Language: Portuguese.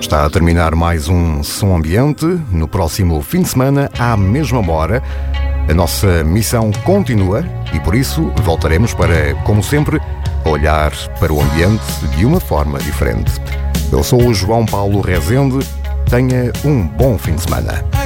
Está a terminar mais um Som Ambiente. No próximo fim de semana, à mesma hora, a nossa missão continua e por isso voltaremos para, como sempre, olhar para o ambiente de uma forma diferente. Eu sou o João Paulo Rezende. Tenha um bom fim de semana.